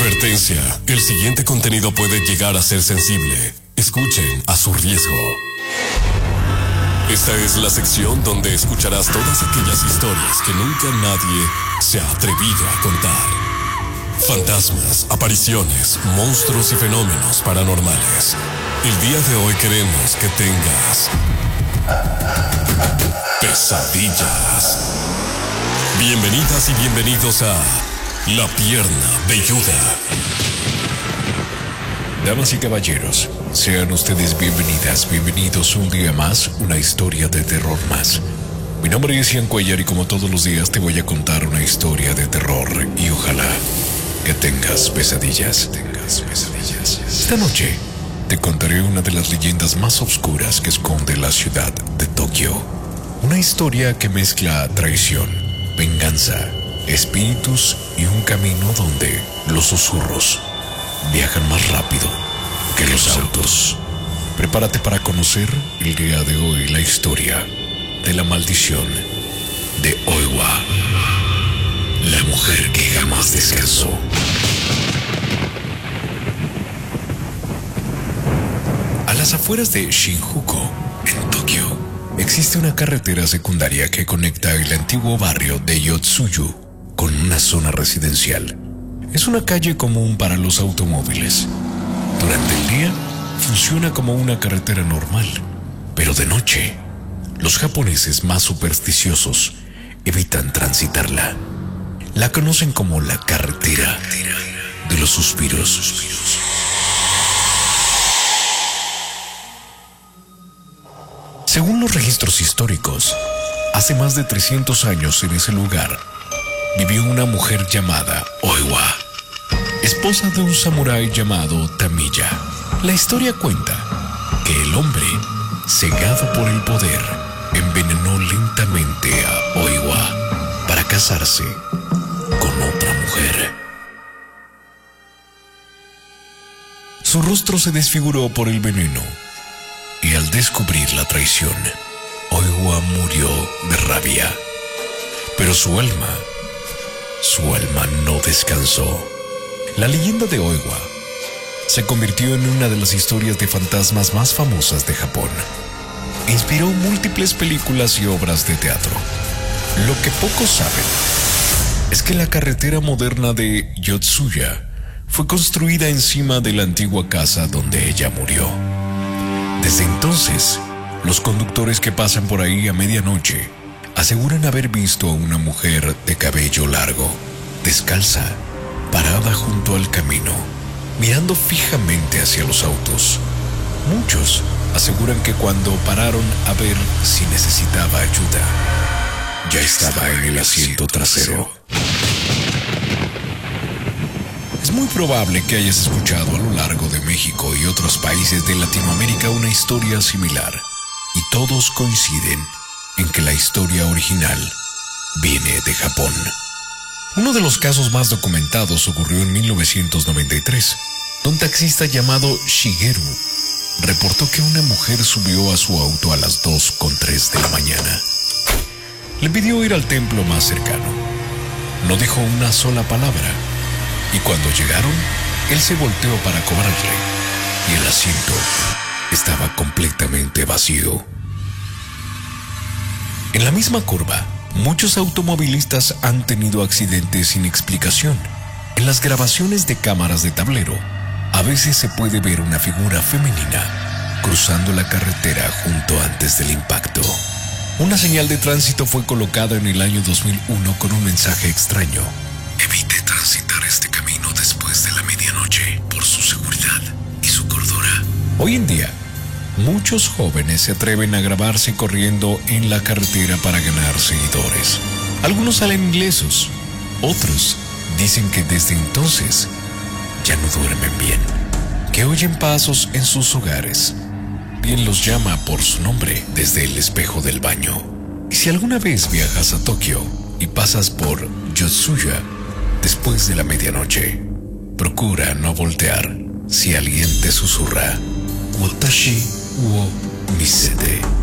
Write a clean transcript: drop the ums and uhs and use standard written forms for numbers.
Advertencia, el siguiente contenido puede llegar a ser sensible. Escuchen a su riesgo. Esta es la sección donde escucharás todas aquellas historias que nunca nadie se ha atrevido a contar. Fantasmas, apariciones, monstruos y fenómenos paranormales. El día de hoy queremos que tengas pesadillas. Bienvenidas y bienvenidos a La Pierna Velluda. Damas y caballeros, sean ustedes bienvenidas, bienvenidos un día más, una historia de terror más. Mi nombre es Ian Cuellar y como todos los días te voy a contar una historia de terror y ojalá que tengas pesadillas. Esta noche te contaré una de las leyendas más oscuras que esconde la ciudad de Tokio. Una historia que mezcla traición, venganza, espíritus y un camino donde los susurros viajan más rápido que los autos. Prepárate para conocer el día de hoy la historia de la maldición de Oiwa, la mujer que jamás descansó. A las afueras de Shinjuku, en Tokio, existe una carretera secundaria que conecta el antiguo barrio de Yotsuyu con una zona residencial. Es una calle común para los automóviles. Durante el día, funciona como una carretera normal, pero de noche, los japoneses más supersticiosos evitan transitarla. La conocen como la carretera de los suspiros. Según los registros históricos, hace más de 300 años en ese lugar, vivió una mujer llamada Oiwa, esposa de un samurái llamado Tamiya. La historia cuenta que el hombre, cegado por el poder, envenenó lentamente a Oiwa para casarse con otra mujer. Su rostro se desfiguró por el veneno y al descubrir la traición, Oiwa murió de rabia. Pero su alma no descansó. La leyenda de Oiwa se convirtió en una de las historias de fantasmas más famosas de Japón. Inspiró múltiples películas y obras de teatro. Lo que pocos saben es que la carretera moderna de Yotsuya fue construida encima de la antigua casa donde ella murió. Desde entonces, los conductores que pasan por ahí a medianoche aseguran haber visto a una mujer de cabello largo, descalza, parada junto al camino, mirando fijamente hacia los autos. Muchos aseguran que cuando pararon a ver si necesitaba ayuda, ya estaba en el asiento trasero. Es muy probable que hayas escuchado a lo largo de México y otros países de Latinoamérica una historia similar, y todos coinciden en que la historia original viene de Japón. Uno de los casos más documentados ocurrió en 1993. Un taxista llamado Shigeru reportó que una mujer subió a su auto a las 2:03 de la mañana. Le pidió ir al templo más cercano. No dijo una sola palabra, y cuando llegaron, él se volteó para cobrarle, y el asiento estaba completamente vacío. En la misma curva, muchos automovilistas han tenido accidentes sin explicación. En las grabaciones de cámaras de tablero, a veces se puede ver una figura femenina cruzando la carretera justo antes del impacto. Una señal de tránsito fue colocada en el año 2001 con un mensaje extraño: evite transitar este camino después de la medianoche por su seguridad y su cordura. Hoy en día, muchos jóvenes se atreven a grabarse corriendo en la carretera para ganar seguidores. Algunos salen ilesos, otros dicen que desde entonces ya no duermen bien, que oyen pasos en sus hogares. Quien los llama por su nombre desde el espejo del baño. Y si alguna vez viajas a Tokio y pasas por Yotsuya después de la medianoche, procura no voltear si alguien te susurra: Watashi wo misete.